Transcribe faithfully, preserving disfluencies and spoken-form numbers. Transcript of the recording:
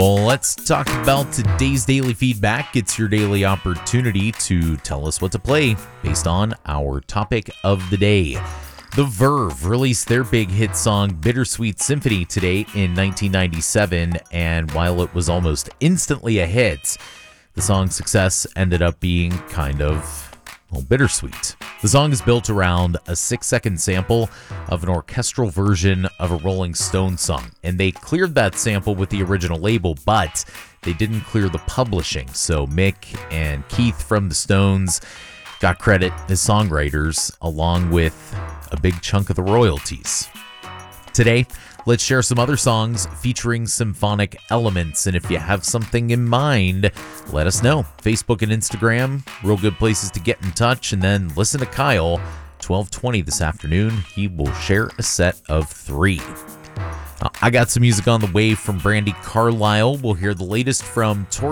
Well, let's talk about today's daily feedback. It's your daily opportunity to tell us what to play based on our topic of the day. The Verve released their big hit song Bittersweet Symphony today in nineteen ninety-seven, and while it was almost instantly a hit, the song's success ended up being kind of, well, bittersweet. The song is built around a six-second sample of an orchestral version of a Rolling Stones song, and they cleared that sample with the original label, but they didn't clear the publishing, so Mick and Keith from the Stones got credit as songwriters, along with a big chunk of the royalties. Today, let's share some other songs featuring symphonic elements, and if you have something in mind, let us know. Facebook and Instagram, real good places to get in touch, and then listen to Kyle, twelve twenty this afternoon. He will share a set of three. Uh, I got some music on the way from Brandi Carlile. We'll hear the latest from Tori